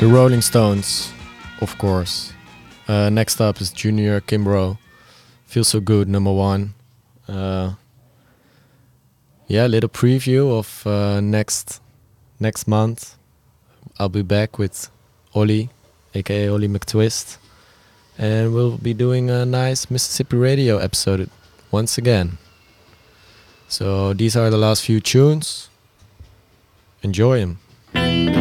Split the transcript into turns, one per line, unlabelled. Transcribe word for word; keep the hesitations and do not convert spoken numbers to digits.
The Rolling Stones, of course. Uh, next up is Junior Kimbrough. Feel So Good, number one. Uh, yeah, a little preview of uh, next next month. I'll be back with Ollie, aka Ollie McTwist, and we'll be doing a nice Mississippi Radio episode once again. So these are the last few tunes. Enjoy them.